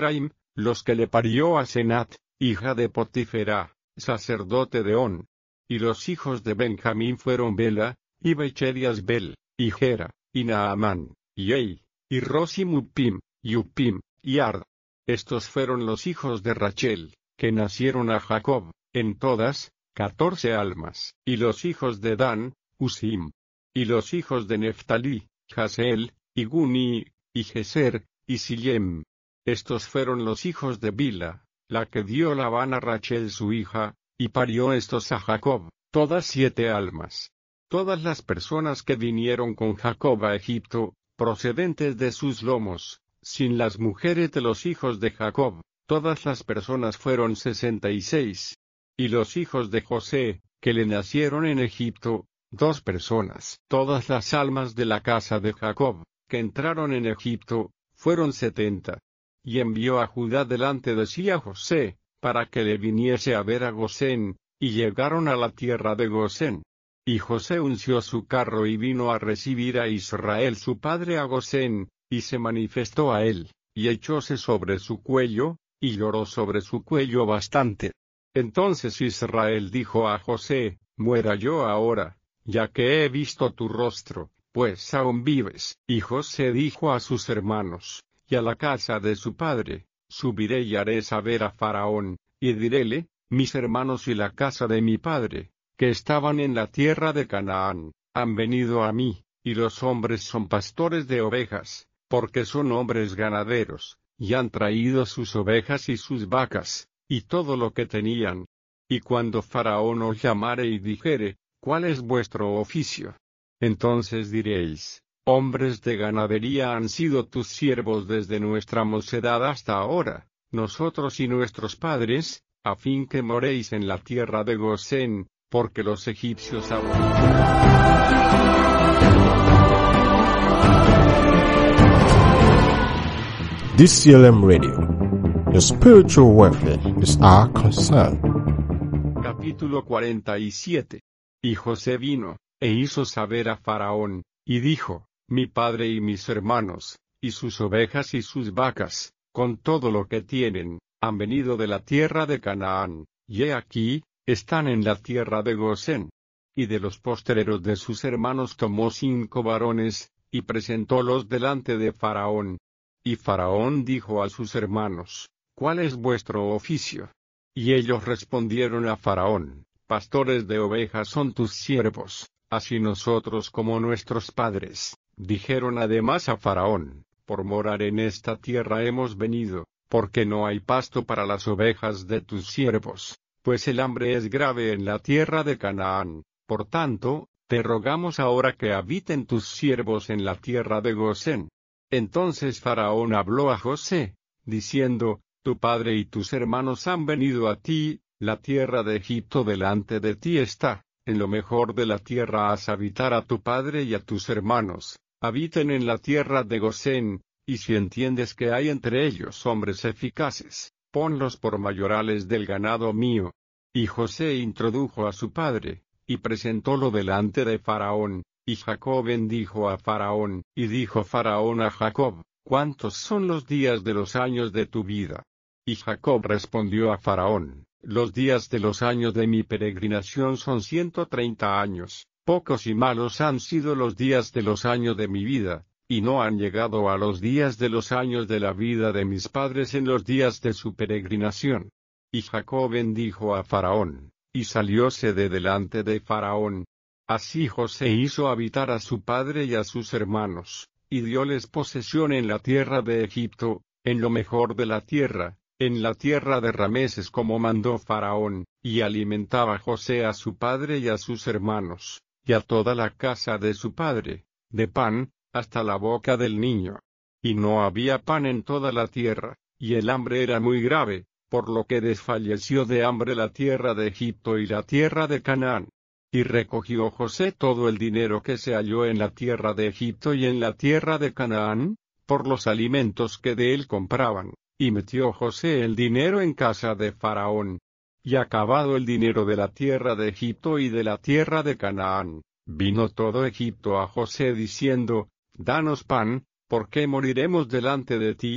Efraín, los que le parió a Senat, hija de Potifera, sacerdote de On. Y los hijos de Benjamín fueron Bela, y Bechediasbel, y Gera, y Naamán, y Ei, y Ros y Mupim, y Upim, y Ard. Estos fueron los hijos de Rachel, que nacieron a Jacob, en todas, 14 almas. Y los hijos de Dan, Usim. Y los hijos de Neftalí, Jaseel, y Guni, y Geser, y Sillem. Estos fueron los hijos de Bila, la que dio Labán a Rachel su hija, y parió estos a Jacob, todas 7 almas. Todas las personas que vinieron con Jacob a Egipto, procedentes de sus lomos, sin las mujeres de los hijos de Jacob, todas las personas fueron 66. Y los hijos de José, que le nacieron en Egipto, 2 personas. Todas las almas de la casa de Jacob, que entraron en Egipto, fueron 70. Y envió a Judá delante de sí a José, para que le viniese a ver a Gosén, y llegaron a la tierra de Gosén. Y José unció su carro y vino a recibir a Israel su padre a Gosén, y se manifestó a él, y echóse sobre su cuello, y lloró sobre su cuello bastante. Entonces Israel dijo a José, muera yo ahora, ya que he visto tu rostro, pues aún vives. Y José dijo a sus hermanos, y a la casa de su padre, subiré y haré saber a Faraón, y diréle, mis hermanos y la casa de mi padre, que estaban en la tierra de Canaán, han venido a mí, y los hombres son pastores de ovejas, porque son hombres ganaderos, y han traído sus ovejas y sus vacas, y todo lo que tenían. Y cuando Faraón os llamare y dijere, ¿cuál es vuestro oficio? Entonces diréis, hombres de ganadería han sido tus siervos desde nuestra mocedad hasta ahora, nosotros y nuestros padres, a fin que moréis en la tierra de Gosén, porque los egipcios DCLM Radio. Your spiritual welfare is our concern. Capítulo 47. Y José vino, e hizo saber a Faraón, y dijo, mi padre y mis hermanos, y sus ovejas y sus vacas, con todo lo que tienen, han venido de la tierra de Canaán, y he aquí, están en la tierra de Gosén. Y de los postreros de sus hermanos tomó 5 varones, y presentólos delante de Faraón. Y Faraón dijo a sus hermanos, ¿cuál es vuestro oficio? Y ellos respondieron a Faraón, pastores de ovejas son tus siervos, así nosotros como nuestros padres. Dijeron además a Faraón, por morar en esta tierra hemos venido, porque no hay pasto para las ovejas de tus siervos, pues el hambre es grave en la tierra de Canaán. Por tanto, te rogamos ahora que habiten tus siervos en la tierra de Gosén. Entonces Faraón habló a José, diciendo, tu padre y tus hermanos han venido a ti, la tierra de Egipto delante de ti está, en lo mejor de la tierra haz habitar a tu padre y a tus hermanos, habiten en la tierra de Gosén, y si entiendes que hay entre ellos hombres eficaces, ponlos por mayorales del ganado mío. Y José introdujo a su padre, y presentólo delante de Faraón, y Jacob bendijo a Faraón, y dijo Faraón a Jacob, ¿cuántos son los días de los años de tu vida? Y Jacob respondió a Faraón, los días de los años de mi peregrinación son 130 años, pocos y malos han sido los días de los años de mi vida, y no han llegado a los días de los años de la vida de mis padres en los días de su peregrinación. Y Jacob bendijo a Faraón, y salióse de delante de Faraón. Así José hizo habitar a su padre y a sus hermanos, y dióles posesión en la tierra de Egipto, en lo mejor de la tierra, en la tierra de Rameses como mandó Faraón, y alimentaba José a su padre y a sus hermanos, y a toda la casa de su padre, de pan, hasta la boca del niño. Y no había pan en toda la tierra, y el hambre era muy grave, por lo que desfalleció de hambre la tierra de Egipto y la tierra de Canaán. Y recogió José todo el dinero que se halló en la tierra de Egipto y en la tierra de Canaán, por los alimentos que de él compraban, y metió José el dinero en casa de Faraón. Y acabado el dinero de la tierra de Egipto y de la tierra de Canaán, vino todo Egipto a José diciendo, danos pan, porque moriremos delante de ti,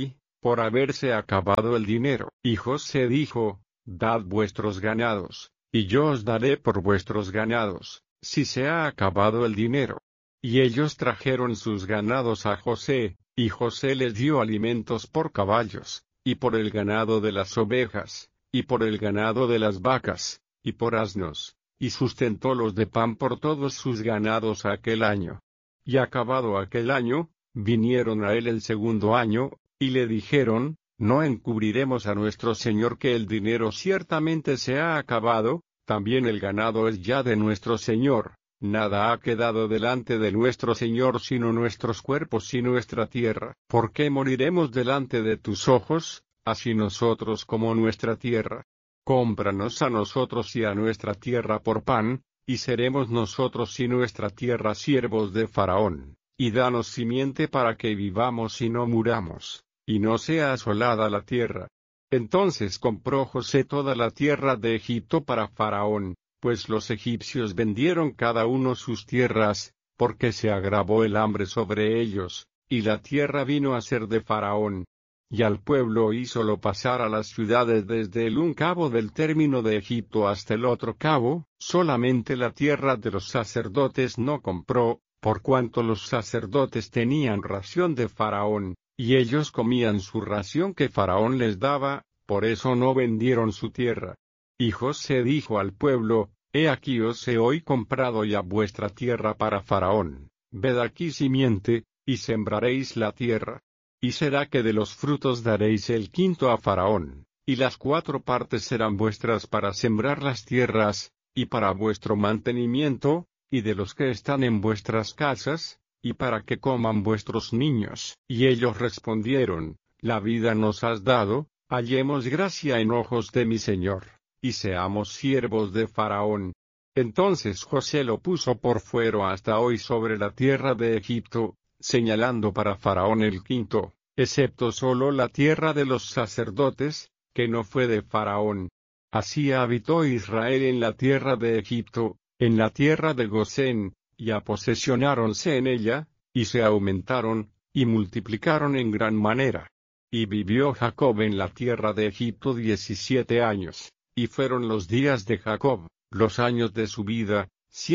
por haberse acabado el dinero. Y José dijo, dad vuestros ganados, y yo os daré por vuestros ganados, si se ha acabado el dinero. Y ellos trajeron sus ganados a José, y José les dio alimentos por caballos, y por el ganado de las ovejas, y por el ganado de las vacas, y por asnos, y sustentólos de pan por todos sus ganados aquel año. Y acabado aquel año, vinieron a él el segundo año, y le dijeron, no encubriremos a nuestro señor que el dinero ciertamente se ha acabado, también el ganado es ya de nuestro señor, nada ha quedado delante de nuestro señor sino nuestros cuerpos y nuestra tierra. ¿Por qué moriremos delante de tus ojos, así nosotros como nuestra tierra? Cómpranos a nosotros y a nuestra tierra por pan, y seremos nosotros y nuestra tierra siervos de Faraón, y danos simiente para que vivamos y no muramos, y no sea asolada la tierra. Entonces compró José toda la tierra de Egipto para Faraón, pues los egipcios vendieron cada uno sus tierras, porque se agravó el hambre sobre ellos, y la tierra vino a ser de Faraón. Y al pueblo hízolo pasar a las ciudades desde el un cabo del término de Egipto hasta el otro cabo, solamente la tierra de los sacerdotes no compró, por cuanto los sacerdotes tenían ración de Faraón, y ellos comían su ración que Faraón les daba, por eso no vendieron su tierra. Y José dijo al pueblo, he aquí os he hoy comprado ya vuestra tierra para Faraón, ved aquí simiente, y sembraréis la tierra. Y será que de los frutos daréis el quinto a Faraón, y las 4 partes serán vuestras para sembrar las tierras, y para vuestro mantenimiento, y de los que están en vuestras casas, y para que coman vuestros niños. Y ellos respondieron, la vida nos has dado, hallemos gracia en ojos de mi señor, y seamos siervos de Faraón. Entonces José lo puso por fuero hasta hoy sobre la tierra de Egipto, señalando para Faraón el quinto, excepto solo la tierra de los sacerdotes, que no fue de Faraón. Así habitó Israel en la tierra de Egipto, en la tierra de Gosén, y aposesionáronse en ella, y se aumentaron, y multiplicaron en gran manera. Y vivió Jacob en la tierra de Egipto 17 años, y fueron los días de Jacob, los años de su vida,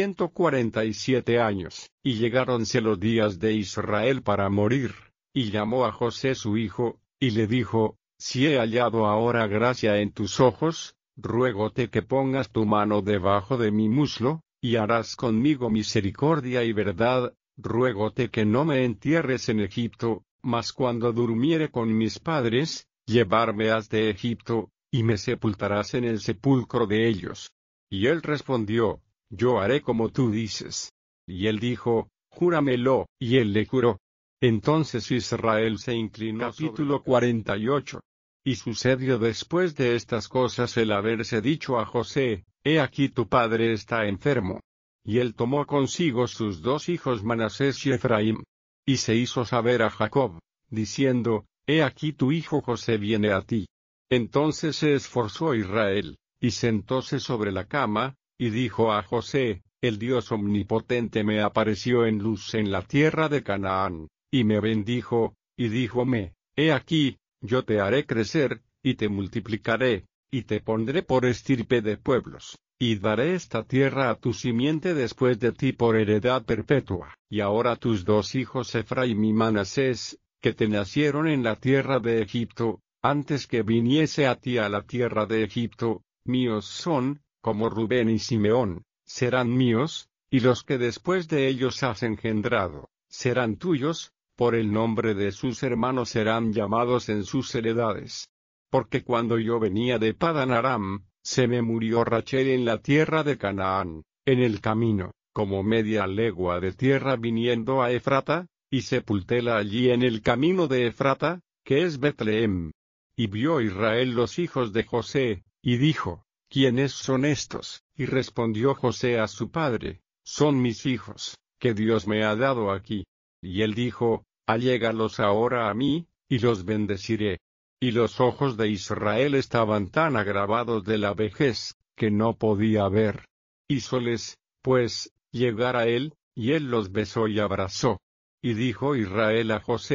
147 años, y llegáronse los días de Israel para morir, y llamó a José su hijo, y le dijo, si he hallado ahora gracia en tus ojos, ruégote que pongas tu mano debajo de mi muslo, y harás conmigo misericordia y verdad, ruégote que no me entierres en Egipto, mas cuando durmiere con mis padres, llevarme has de Egipto, y me sepultarás en el sepulcro de ellos. Y él respondió, yo haré como tú dices. Y él dijo, júramelo, y él le juró. Entonces Israel se inclinó. Capítulo 48. Y sucedió después de estas cosas el haberse dicho a José, he aquí tu padre está enfermo. Y él tomó consigo sus 2 hijos Manasés y Efraín. Y se hizo saber a Jacob, diciendo, he aquí tu hijo José viene a ti. Entonces se esforzó Israel, y sentóse sobre la cama, y dijo a José, el Dios omnipotente me apareció en luz en la tierra de Canaán, y me bendijo, y díjome, he aquí, yo te haré crecer, y te multiplicaré, y te pondré por estirpe de pueblos, y daré esta tierra a tu simiente después de ti por heredad perpetua. Y ahora tus 2 hijos Efraín y Manasés, que te nacieron en la tierra de Egipto, antes que viniese a ti a la tierra de Egipto, míos son, como Rubén y Simeón, serán míos, y los que después de ellos has engendrado, serán tuyos, por el nombre de sus hermanos serán llamados en sus heredades. Porque cuando yo venía de Padan Aram, se me murió Rachel en la tierra de Canaán, en el camino, como media legua de tierra viniendo a Efrata, y sepultéla allí en el camino de Efrata, que es Betlehem. Y vio Israel los hijos de José, y dijo, ¿quiénes son estos? Y respondió José a su padre, son mis hijos, que Dios me ha dado aquí. Y él dijo, allégalos ahora a mí, y los bendeciré. Y los ojos de Israel estaban tan agravados de la vejez, que no podía ver. Hízoles, pues, llegar a él, y él los besó y abrazó. Y dijo Israel a José,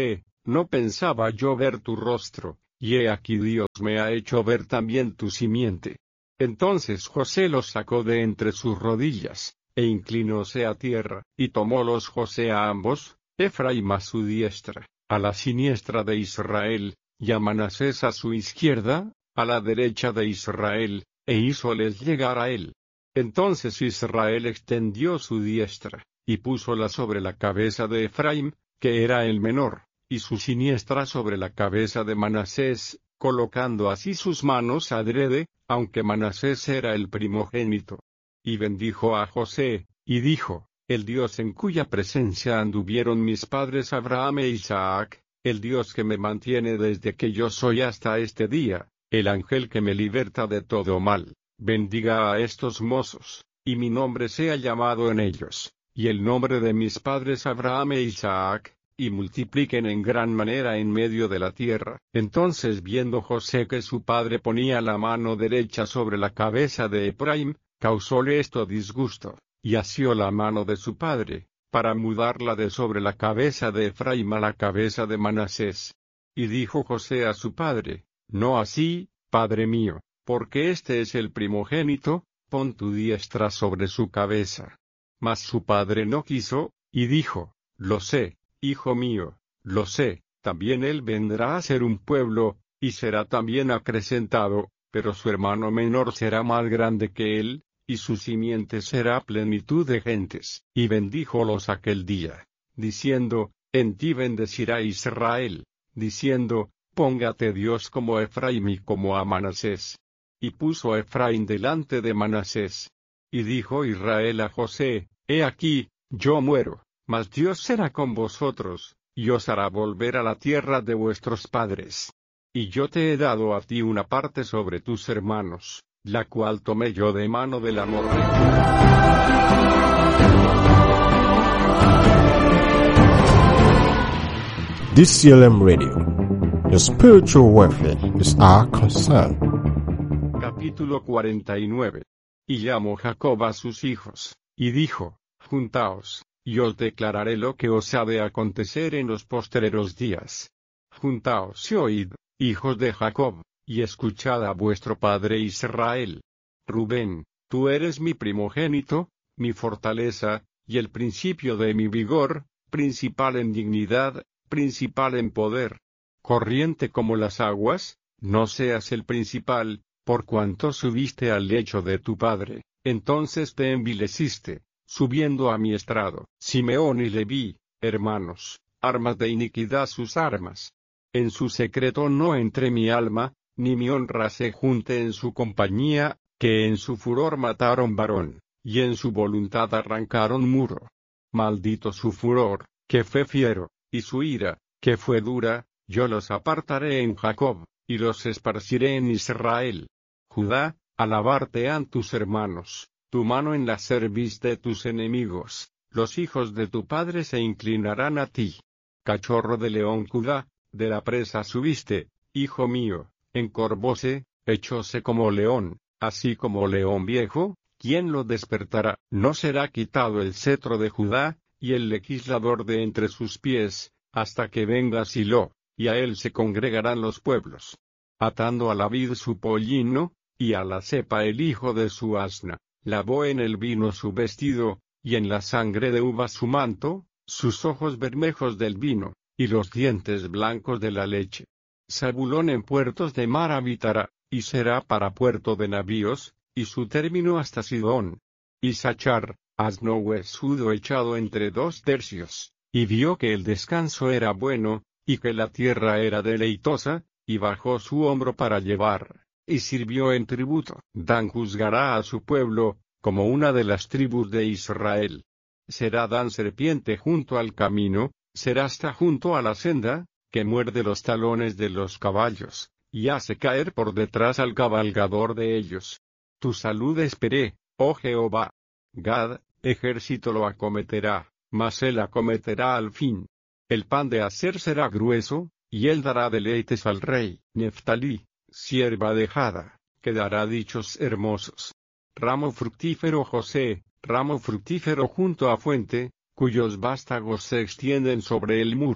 no pensaba yo ver tu rostro, y he aquí Dios me ha hecho ver también tu simiente. Entonces José los sacó de entre sus rodillas, e inclinóse a tierra, y tomólos José a ambos, Efraim a su diestra, a la siniestra de Israel, y a Manasés a su izquierda, a la derecha de Israel, e hízoles llegar a él. Entonces Israel extendió su diestra, y púsola sobre la cabeza de Efraim, que era el menor, y su siniestra sobre la cabeza de Manasés, colocando así sus manos adrede, aunque Manasés era el primogénito. Y bendijo a José, y dijo: el Dios en cuya presencia anduvieron mis padres Abraham e Isaac, el Dios que me mantiene desde que yo soy hasta este día, el ángel que me liberta de todo mal, bendiga a estos mozos, y mi nombre sea llamado en ellos, y el nombre de mis padres Abraham e Isaac, y multipliquen en gran manera en medio de la tierra. Entonces, viendo José que su padre ponía la mano derecha sobre la cabeza de Efraim, causóle esto disgusto, y asió la mano de su padre, para mudarla de sobre la cabeza de Efraim a la cabeza de Manasés. Y dijo José a su padre: no así, padre mío, porque este es el primogénito, pon tu diestra sobre su cabeza. Mas su padre no quiso, y dijo: lo sé, hijo mío, lo sé, también él vendrá a ser un pueblo, y será también acrecentado, pero su hermano menor será más grande que él, y su simiente será plenitud de gentes. Y bendíjolos aquel día, diciendo: en ti bendecirá Israel, diciendo: póngate Dios como a Efraim y como a Manasés. Y puso a Efraim delante de Manasés. Y dijo Israel a José: he aquí, yo muero, mas Dios será con vosotros, y os hará volver a la tierra de vuestros padres. Y yo te he dado a ti una parte sobre tus hermanos, la cual tomé yo de mano del amorreo. DCLM Radio. Your spiritual welfare is our concern. Capítulo 49. Y llamó Jacob a sus hijos, y dijo: juntaos, y os declararé lo que os ha de acontecer en los postreros días. Juntaos y oíd, hijos de Jacob, y escuchad a vuestro padre Israel. Rubén, tú eres mi primogénito, mi fortaleza, y el principio de mi vigor, principal en dignidad, principal en poder. Corriente como las aguas, no seas el principal, por cuanto subiste al lecho de tu padre, entonces te envileciste, subiendo a mi estrado. Simeón y Leví, hermanos, armas de iniquidad sus armas. En su secreto no entré mi alma, ni mi honra se junte en su compañía, que en su furor mataron varón, y en su voluntad arrancaron muro. Maldito su furor, que fue fiero, y su ira, que fue dura, yo los apartaré en Jacob, y los esparciré en Israel. Judá, alabarte han tus hermanos, tu mano en la cerviz de tus enemigos, los hijos de tu padre se inclinarán a ti. Cachorro de león Judá, de la presa subiste, hijo mío, encorvóse, echóse como león, así como león viejo, ¿quién lo despertará? No será quitado el cetro de Judá, y el legislador de entre sus pies, hasta que venga Silo, y a él se congregarán los pueblos. Atando a la vid su pollino, y a la cepa el hijo de su asna, lavó en el vino su vestido, y en la sangre de uva su manto, sus ojos bermejos del vino, y los dientes blancos de la leche. Zabulón en puertos de mar habitará, y será para puerto de navíos, y su término hasta Sidón. Isachar, asno huesudo echado entre dos tercios, y vio que el descanso era bueno, y que la tierra era deleitosa, y bajó su hombro para llevar, y sirvió en tributo. Dan juzgará a su pueblo, como una de las tribus de Israel. Será Dan serpiente junto al camino, será hasta junto a la senda, que muerde los talones de los caballos, y hace caer por detrás al cabalgador de ellos. Tu salud esperé, oh Jehová. Gad, ejército lo acometerá, mas él acometerá al fin. El pan de Aser será grueso, y él dará deleites al rey. Neftalí, sierva dejada, que dará dichos hermosos. Ramo fructífero José, ramo fructífero junto a fuente, cuyos vástagos se extienden sobre el muro.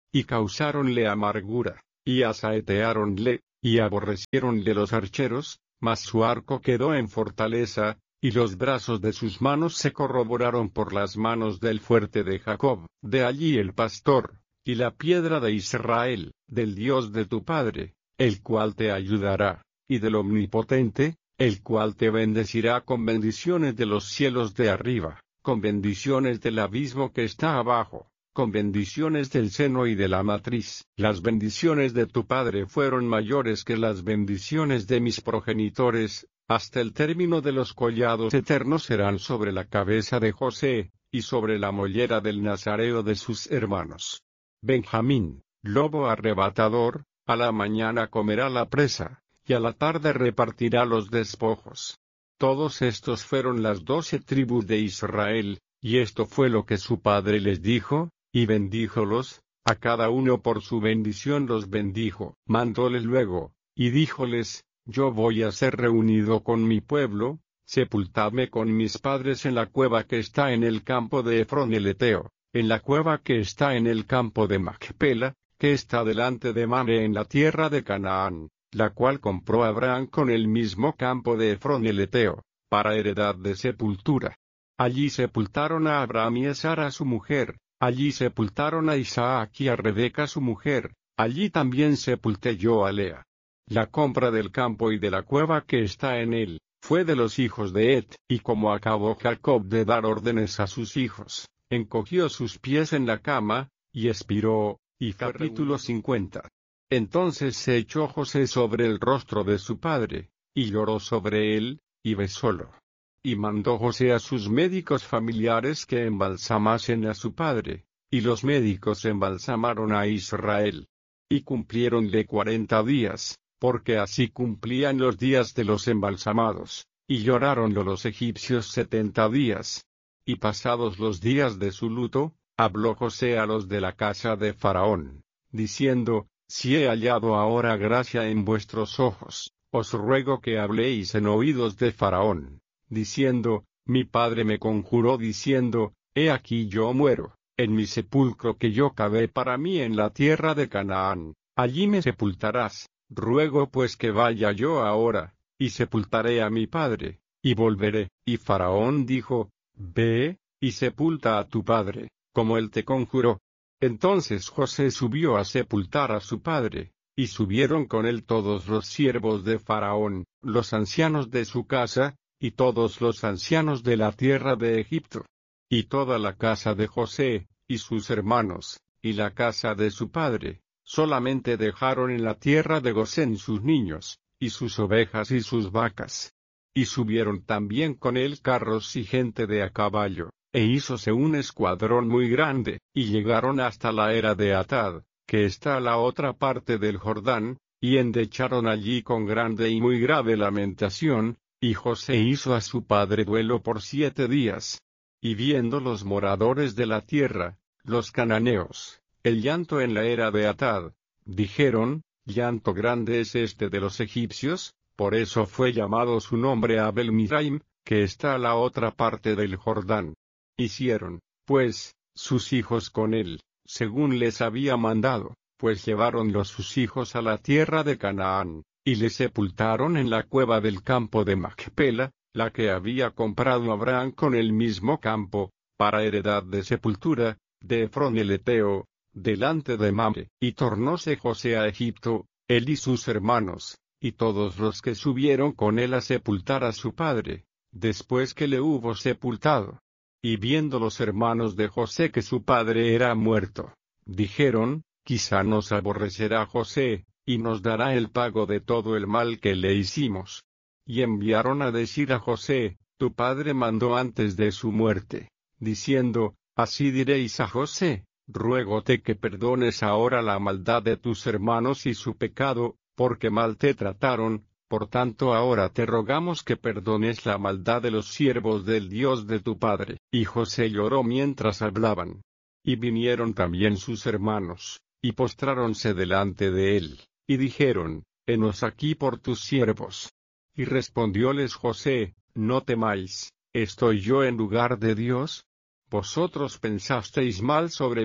y causáronle amargura, y asaeteáronle, y aborreciéronle los archeros, mas su arco quedó en fortaleza, y los brazos de sus manos se corroboraron por las manos del fuerte de Jacob. De allí el pastor, y la piedra de Israel, del Dios de tu padre, el cual te ayudará, y del Omnipotente, el cual te bendecirá con bendiciones de los cielos de arriba, con bendiciones del abismo que está abajo, con bendiciones del seno y de la matriz. Las bendiciones de tu padre fueron mayores que las bendiciones de mis progenitores, hasta el término de los collados eternos serán sobre la cabeza de José, y sobre la mollera del nazareo de sus hermanos. Benjamín, lobo arrebatador, a la mañana comerá la presa, y a la tarde repartirá los despojos. Todos estos fueron las 12 tribus de Israel, y esto fue lo que su padre les dijo, y bendíjolos, a cada uno por su bendición los bendijo. Mandóles luego, y díjoles, yo voy a ser reunido con mi pueblo, sepultadme con mis padres en la cueva que está en el campo de Efrón el Eteo, en la cueva que está en el campo de Macpela, que está delante de Mamre en la tierra de Canaán, la cual compró Abraham con el mismo campo de Efrón el Eteo, para heredad de sepultura. Allí sepultaron a Abraham y a Sara su mujer, allí sepultaron a Isaac y a Rebeca su mujer, allí también sepulté yo a Lea. La compra del campo y de la cueva que está en él, fue de los hijos de Et, y como acabó Jacob de dar órdenes a sus hijos, encogió sus pies en la cama, y expiró. Y capítulo 50. Entonces se echó José sobre el rostro de su padre, y lloró sobre él, y besólo. Y mandó José a sus médicos familiares que embalsamasen a su padre, y los médicos embalsamaron a Israel. Y cumpliéronle 40 días, porque así cumplían los días de los embalsamados, y lloraronlo los egipcios 70 días. Y pasados los días de su luto, habló José a los de la casa de Faraón, diciendo, si he hallado ahora gracia en vuestros ojos, os ruego que habléis en oídos de Faraón, diciendo, mi padre me conjuró diciendo, he aquí yo muero, en mi sepulcro que yo cavé para mí en la tierra de Canaán, allí me sepultarás, ruego pues que vaya yo ahora, y sepultaré a mi padre, y volveré. Y Faraón dijo, ve, y sepulta a tu padre, como él te conjuró. Entonces José subió a sepultar a su padre, y subieron con él todos los siervos de Faraón, los ancianos de su casa, y todos los ancianos de la tierra de Egipto. Y toda la casa de José, y sus hermanos, y la casa de su padre, solamente dejaron en la tierra de Gosén sus niños, y sus ovejas y sus vacas. Y subieron también con él carros y gente de a caballo. E hízose un escuadrón muy grande, y llegaron hasta la era de Atad, que está a la otra parte del Jordán, y endecharon allí con grande y muy grave lamentación, y José hizo a su padre duelo por 7 días. Y viendo los moradores de la tierra, los cananeos, el llanto en la era de Atad, dijeron, llanto grande es este de los egipcios, por eso fue llamado su nombre Abel Mizraim, que está a la otra parte del Jordán. Hicieron, pues, sus hijos con él, según les había mandado, pues lleváronlos sus hijos a la tierra de Canaán, y le sepultaron en la cueva del campo de Macpela, la que había comprado Abraham con el mismo campo, para heredad de sepultura, de Efrón el Eteo, delante de Mamre. Y tornóse José a Egipto, él y sus hermanos, y todos los que subieron con él a sepultar a su padre, después que le hubo sepultado. Y viendo los hermanos de José que su padre era muerto, dijeron, quizá nos aborrecerá José, y nos dará el pago de todo el mal que le hicimos. Y enviaron a decir a José, tu padre mandó antes de su muerte, diciendo, así diréis a José, ruégote que perdones ahora la maldad de tus hermanos y su pecado, porque mal te trataron. Por tanto ahora te rogamos que perdones la maldad de los siervos del Dios de tu padre. Y José lloró mientras hablaban. Y vinieron también sus hermanos, y postráronse delante de él, y dijeron, henos aquí por tus siervos. Y respondióles José, no temáis, ¿estoy yo en lugar de Dios? Vosotros pensasteis mal sobre mí,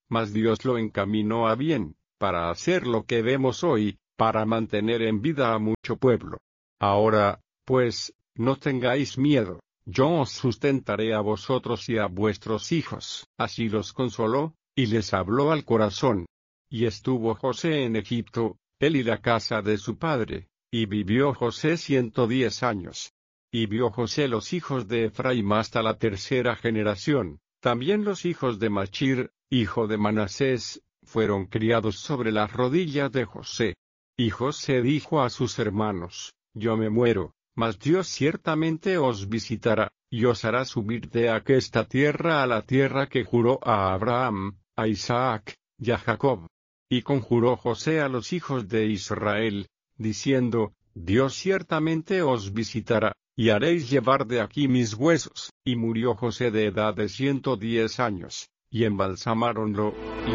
mas Dios lo encaminó a bien, para hacer lo que vemos hoy, para mantener en vida a mucho pueblo. Ahora, pues, no tengáis miedo, yo os sustentaré a vosotros y a vuestros hijos. Así los consoló, y les habló al corazón. Y estuvo José en Egipto, él y la casa de su padre, y vivió José 110 años. Y vio José los hijos de Efraim hasta la tercera generación, también los hijos de Machir, hijo de Manasés, fueron criados sobre las rodillas de José. Y José dijo a sus hermanos, yo me muero, mas Dios ciertamente os visitará, y os hará subir de aquesta tierra a la tierra que juró a Abraham, a Isaac, y a Jacob. Y conjuró José a los hijos de Israel, diciendo, Dios ciertamente os visitará, y haréis llevar de aquí mis huesos. Y murió José de edad de 110 años, y embalsamáronlo,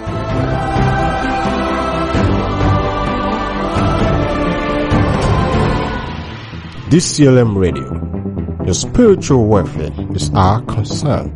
DCLM Radio. Your spiritual welfare is our concern.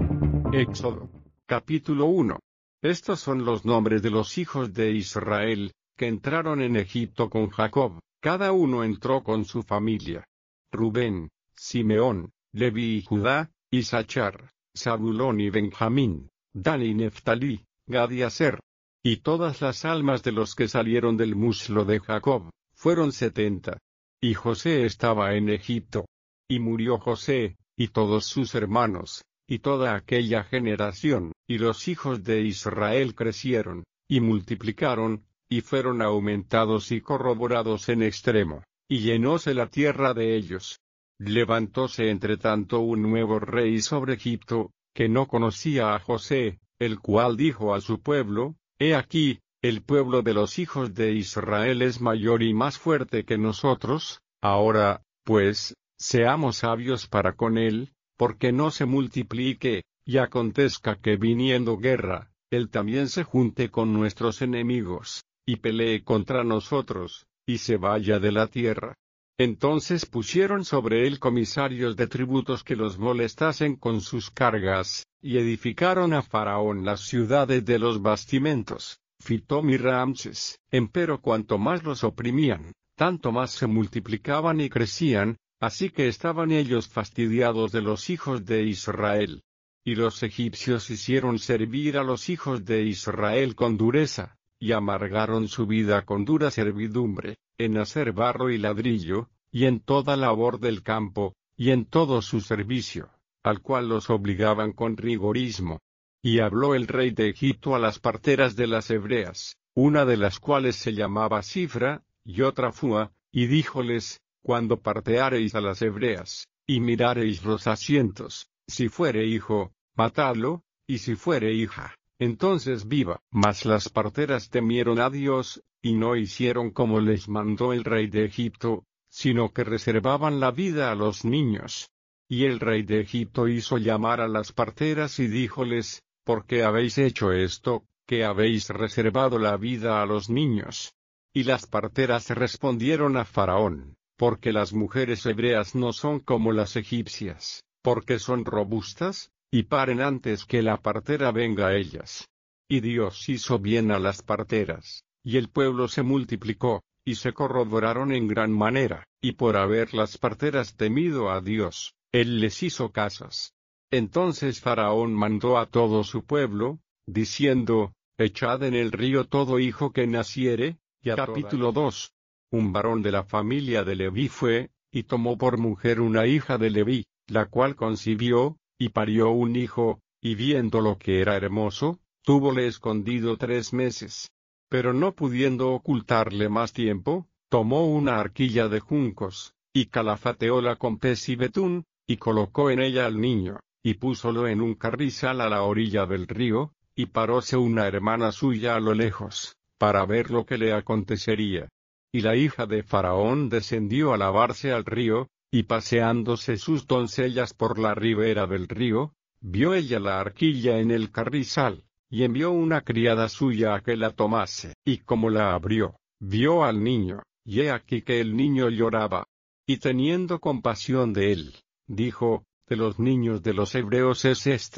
Éxodo. Capítulo 1. Estos son los nombres de los hijos de Israel, que entraron en Egipto con Jacob, cada uno entró con su familia. Rubén, Simeón, Leví y Judá, Isachar, Zabulón y Benjamín, Dan y Neftalí, Gad y Aser. Y todas las almas de los que salieron del muslo de Jacob, fueron 70. Y José estaba en Egipto. Y murió José, y todos sus hermanos, y toda aquella generación, y los hijos de Israel crecieron, y multiplicaron, y fueron aumentados y corroborados en extremo, y llenóse la tierra de ellos. Levantóse entre tanto un nuevo rey sobre Egipto, que no conocía a José, el cual dijo a su pueblo, He aquí, el pueblo de los hijos de Israel es mayor y más fuerte que nosotros, ahora, pues, seamos sabios para con él, porque no se multiplique, y acontezca que viniendo guerra, él también se junte con nuestros enemigos, y pelee contra nosotros, y se vaya de la tierra. Entonces pusieron sobre él comisarios de tributos que los molestasen con sus cargas, y edificaron a Faraón las ciudades de los bastimentos, Fitom y Ramses. Empero cuanto más los oprimían, tanto más se multiplicaban y crecían, así que estaban ellos fastidiados de los hijos de Israel. Y los egipcios hicieron servir a los hijos de Israel con dureza, y amargaron su vida con dura servidumbre, en hacer barro y ladrillo, y en toda labor del campo, y en todo su servicio, al cual los obligaban con rigorismo. Y habló el rey de Egipto a las parteras de las hebreas, una de las cuales se llamaba Sifra, y otra Fua, y díjoles, cuando parteareis a las hebreas, y mirareis los asientos, si fuere hijo, matadlo, y si fuere hija, entonces viva. Mas las parteras temieron a Dios, y no hicieron como les mandó el rey de Egipto, sino que reservaban la vida a los niños. Y el rey de Egipto hizo llamar a las parteras y díjoles, ¿por qué habéis hecho esto, que habéis reservado la vida a los niños? Y las parteras respondieron a Faraón, porque las mujeres hebreas no son como las egipcias, porque son robustas, y paren antes que la partera venga a ellas. Y Dios hizo bien a las parteras, y el pueblo se multiplicó, y se corroboraron en gran manera, y por haber las parteras temido a Dios, Él les hizo casas. Entonces Faraón mandó a todo su pueblo, diciendo, Echad en el río todo hijo que naciere. Y capítulo 2. Un varón de la familia de Leví fue, y tomó por mujer una hija de Leví, la cual concibió, y parió un hijo, y viendo lo que era hermoso, túvole escondido 3 meses. Pero no pudiendo ocultarle más tiempo, tomó una arquilla de juncos, y calafateóla con pez y betún, y colocó en ella al niño, y púsolo en un carrizal a la orilla del río, y paróse una hermana suya a lo lejos, para ver lo que le acontecería. Y la hija de Faraón descendió a lavarse al río, y paseándose sus doncellas por la ribera del río, vio ella la arquilla en el carrizal, y envió una criada suya a que la tomase. Y como la abrió, vio al niño, y he aquí que el niño lloraba. Y teniendo compasión de él, dijo, de los niños de los hebreos es este.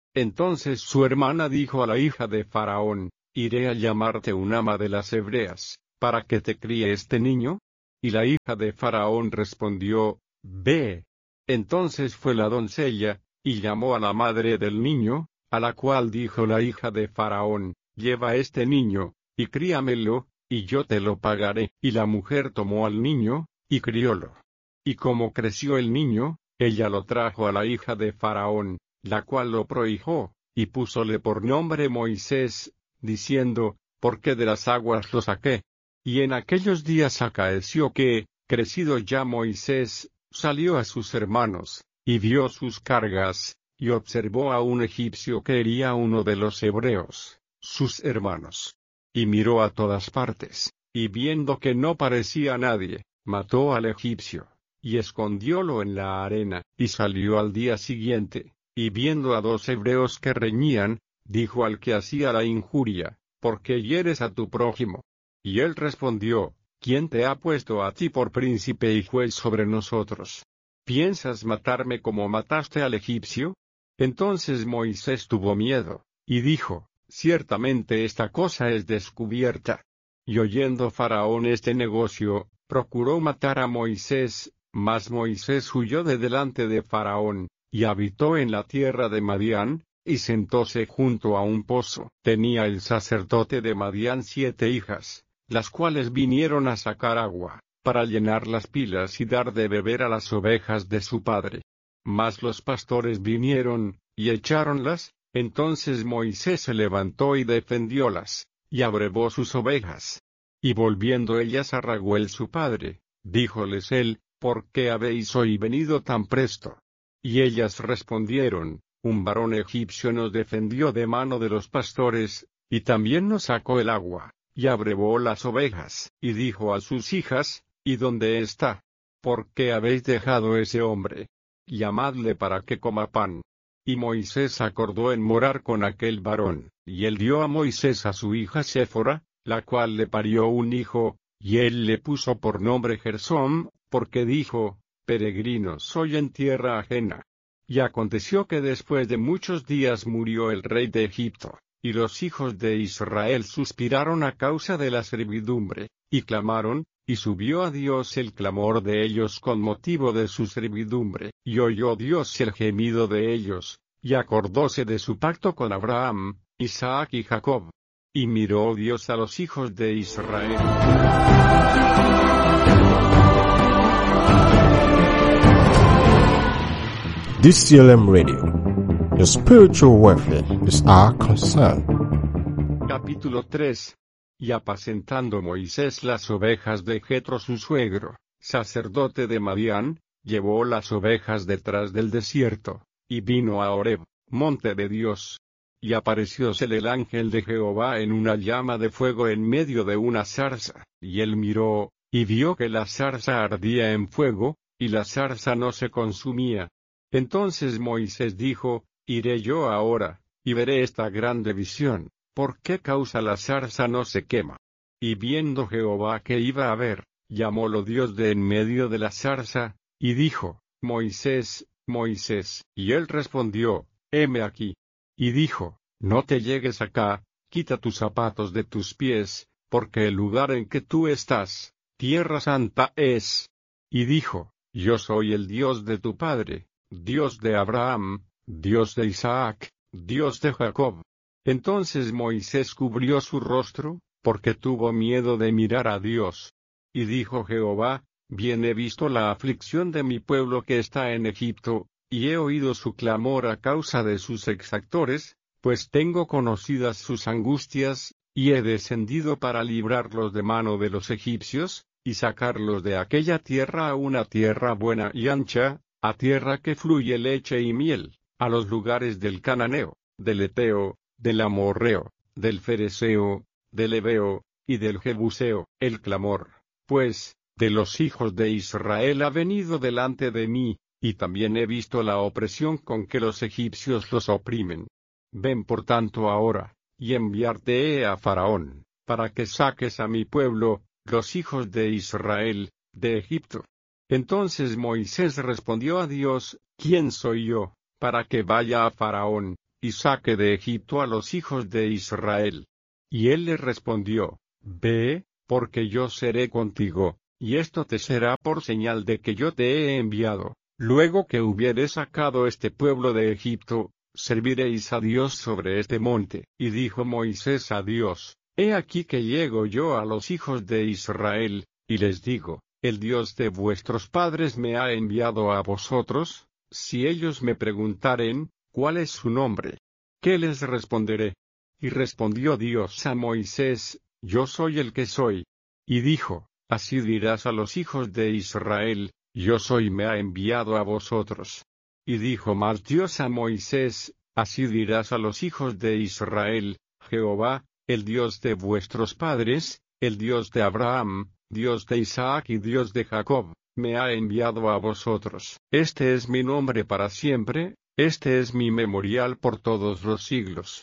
Entonces su hermana dijo a la hija de Faraón, iré a llamarte un ama de las hebreas, para que te críe este niño. Y la hija de Faraón respondió, ve. Entonces fue la doncella, y llamó a la madre del niño, a la cual dijo la hija de Faraón, lleva este niño, y críamelo, y yo te lo pagaré. Y la mujer tomó al niño, y criólo. Y como creció el niño, ella lo trajo a la hija de Faraón, la cual lo prohijó, y púsole por nombre Moisés, diciendo, porque de las aguas lo saqué. Y en aquellos días acaeció que, crecido ya Moisés, salió a sus hermanos, y vio sus cargas, y observó a un egipcio que hería a uno de los hebreos, sus hermanos. Y miró a todas partes, y viendo que no parecía nadie, mató al egipcio, y escondiólo en la arena. Y salió al día siguiente, y viendo a dos hebreos que reñían, dijo al que hacía la injuria, ¿por qué hieres a tu prójimo? Y él respondió, ¿quién te ha puesto a ti por príncipe y juez sobre nosotros? ¿Piensas matarme como mataste al egipcio? Entonces Moisés tuvo miedo, y dijo, ciertamente esta cosa es descubierta. Y oyendo Faraón este negocio, procuró matar a Moisés, mas Moisés huyó de delante de Faraón, y habitó en la tierra de Madián, y sentóse junto a un pozo. Tenía el sacerdote de Madián 7 hijas, las cuales vinieron a sacar agua, para llenar las pilas y dar de beber a las ovejas de su padre. Mas los pastores vinieron, y echáronlas. Entonces Moisés se levantó y defendiólas, y abrevó sus ovejas. Y volviendo ellas a Raguel su padre, díjoles él, ¿por qué habéis hoy venido tan presto? Y ellas respondieron, un varón egipcio nos defendió de mano de los pastores, y también nos sacó el agua, y abrevó las ovejas. Y dijo a sus hijas, ¿y dónde está? ¿Por qué habéis dejado ese hombre? Llamadle para que coma pan. Y Moisés acordó en morar con aquel varón, y él dio a Moisés a su hija Séfora, la cual le parió un hijo, y él le puso por nombre Gersóm, porque dijo, peregrino soy en tierra ajena. Y aconteció que después de muchos días murió el rey de Egipto, y los hijos de Israel suspiraron a causa de la servidumbre, y clamaron, y subió a Dios el clamor de ellos con motivo de su servidumbre, y oyó Dios el gemido de ellos, y acordóse de su pacto con Abraham, Isaac y Jacob. Y miró Dios a los hijos de Israel. DCLM Radio. Your spiritual welfare is our concern. Capítulo 3. Y apacentando Moisés las ovejas de Jetro su suegro, sacerdote de Madián, llevó las ovejas detrás del desierto, y vino a Horeb, monte de Dios. Y apareciósele el ángel de Jehová en una llama de fuego en medio de una zarza, y él miró, y vio que la zarza ardía en fuego, y la zarza no se consumía. Entonces Moisés dijo, iré yo ahora, y veré esta grande visión, ¿por qué causa la zarza no se quema? Y viendo Jehová que iba a ver, llamólo Dios de en medio de la zarza, y dijo, Moisés, Moisés, y él respondió, heme aquí. Y dijo, no te llegues acá, quita tus zapatos de tus pies, porque el lugar en que tú estás, tierra santa es. Y dijo, yo soy el Dios de tu padre, Dios de Abraham, Dios de Isaac, Dios de Jacob. Entonces Moisés cubrió su rostro, porque tuvo miedo de mirar a Dios. Y dijo Jehová, bien he visto la aflicción de mi pueblo que está en Egipto, y he oído su clamor a causa de sus exactores, pues tengo conocidas sus angustias, y he descendido para librarlos de mano de los egipcios, y sacarlos de aquella tierra a una tierra buena y ancha, a tierra que fluye leche y miel, a los lugares del cananeo, del eteo, del amorreo, del fereceo, del heveo, y del jebuseo. El clamor, pues, de los hijos de Israel ha venido delante de mí, y también he visto la opresión con que los egipcios los oprimen. Ven por tanto ahora, y enviarte he a Faraón, para que saques a mi pueblo, los hijos de Israel, de Egipto. Entonces Moisés respondió a Dios, ¿quién soy yo, para que vaya a Faraón, y saque de Egipto a los hijos de Israel. Y él le respondió, Ve, porque yo seré contigo, y esto te será por señal de que yo te he enviado. Luego que hubieres sacado este pueblo de Egipto, serviréis a Dios sobre este monte. Y dijo Moisés a Dios, He aquí que llego yo a los hijos de Israel, y les digo, el Dios de vuestros padres me ha enviado a vosotros. Si ellos me preguntaren, ¿cuál es su nombre? ¿Qué les responderé? Y respondió Dios a Moisés, Yo soy el que soy. Y dijo, Así dirás a los hijos de Israel, Yo soy me ha enviado a vosotros. Y dijo más Dios a Moisés, Así dirás a los hijos de Israel, Jehová, el Dios de vuestros padres, el Dios de Abraham, Dios de Isaac y Dios de Jacob, me ha enviado a vosotros. Este es mi nombre para siempre, este es mi memorial por todos los siglos.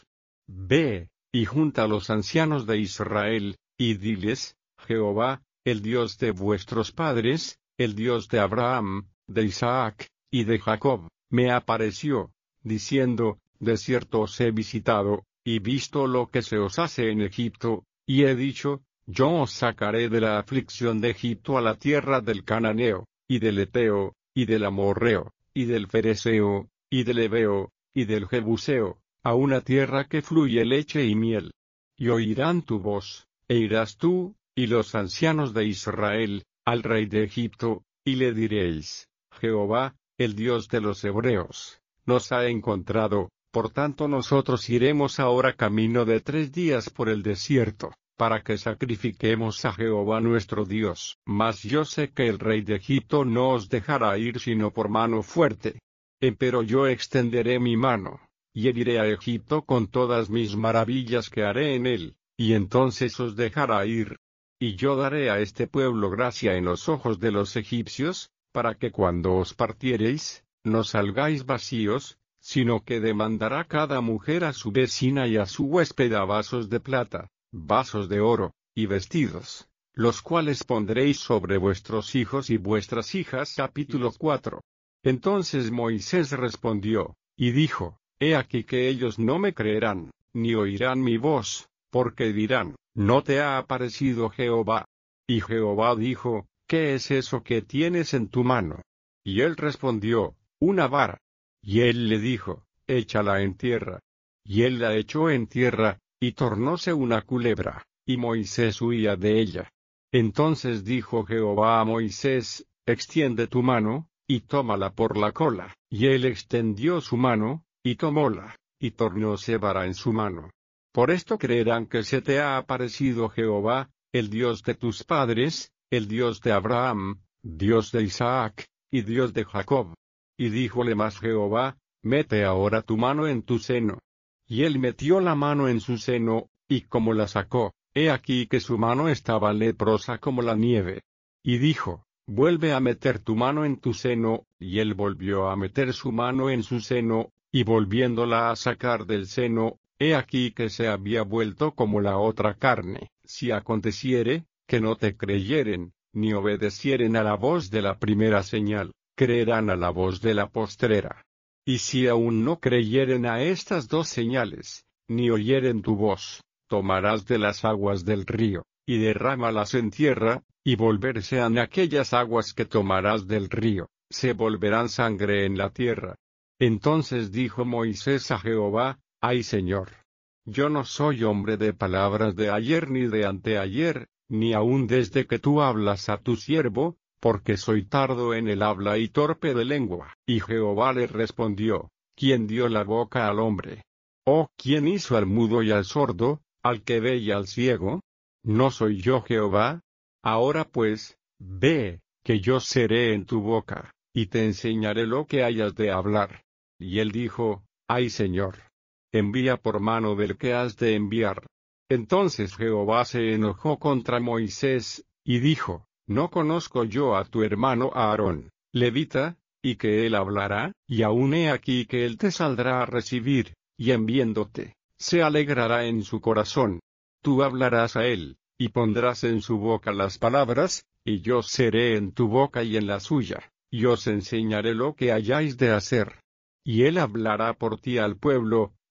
Ve, y junta a los ancianos de Israel, y diles, Jehová, el Dios de vuestros padres, el Dios de Abraham, de Isaac, y de Jacob, me apareció, diciendo, De cierto os he visitado, y visto lo que se os hace en Egipto, y he dicho, Yo os sacaré de la aflicción de Egipto a la tierra del Cananeo, y del Eteo, y del Amorreo, y del Fereseo, y del Heveo, y del Jebuseo, a una tierra que fluye leche y miel. Y oirán tu voz, e irás tú, y los ancianos de Israel, al rey de Egipto, y le diréis, Jehová, el Dios de los hebreos, nos ha encontrado, por tanto nosotros iremos ahora camino de 3 días por el desierto, para que sacrifiquemos a Jehová nuestro Dios. Mas yo sé que el rey de Egipto no os dejará ir sino por mano fuerte. Empero yo extenderé mi mano, y heriré a Egipto con todas mis maravillas que haré en él, y entonces os dejará ir. Y yo daré a este pueblo gracia en los ojos de los egipcios, para que cuando os partiereis, no salgáis vacíos, sino que demandará cada mujer a su vecina y a su huésped a vasos de plata, vasos de oro, y vestidos, los cuales pondréis sobre vuestros hijos y vuestras hijas. Capítulo 4. Entonces Moisés respondió, y dijo, He aquí que ellos no me creerán, ni oirán mi voz, porque dirán, ¿No te ha aparecido Jehová? Y Jehová dijo, ¿Qué es eso que tienes en tu mano? Y él respondió, Una vara. Y él le dijo, Échala en tierra. Y él la echó en tierra, y tornóse una culebra, y Moisés huía de ella. Entonces dijo Jehová a Moisés, Extiende tu mano, y tómala por la cola. Y él extendió su mano, y tomóla, y tornóse vara en su mano. Por esto creerán que se te ha aparecido Jehová, el Dios de tus padres, el Dios de Abraham, Dios de Isaac, y Dios de Jacob. Y díjole más Jehová, Mete ahora tu mano en tu seno. Y él metió la mano en su seno, y como la sacó, he aquí que su mano estaba leprosa como la nieve. Y dijo, Vuelve a meter tu mano en tu seno, y él volvió a meter su mano en su seno, y volviéndola a sacar del seno, he aquí que se había vuelto como la otra carne. Si aconteciere, que no te creyeren, ni obedecieren a la voz de la primera señal, creerán a la voz de la postrera. Y si aún no creyeren a estas 2 señales, ni oyeren tu voz, tomarás de las aguas del río, y derrámalas en tierra, y volverse en aquellas aguas que tomarás del río, se volverán sangre en la tierra. Entonces dijo Moisés a Jehová, Ay Señor, yo no soy hombre de palabras de ayer ni de anteayer, ni aun desde que tú hablas a tu siervo, porque soy tardo en el habla y torpe de lengua. Y Jehová le respondió, ¿Quién dio la boca al hombre? ¿O quién hizo al mudo y al sordo, al que ve y al ciego? ¿No soy yo Jehová? Ahora pues, ve, que yo seré en tu boca, y te enseñaré lo que hayas de hablar. Y él dijo, Ay Señor, envía por mano del que has de enviar. Entonces Jehová se enojó contra Moisés, y dijo, ¿No conozco yo a tu hermano Aarón, levita, y que él hablará? Y aún he aquí que él te saldrá a recibir, y en viéndote, se alegrará en su corazón. Tú hablarás a él, y pondrás en su boca las palabras, y yo seré en tu boca y en la suya, y os enseñaré lo que hayáis de hacer. Y él hablará por ti al pueblo,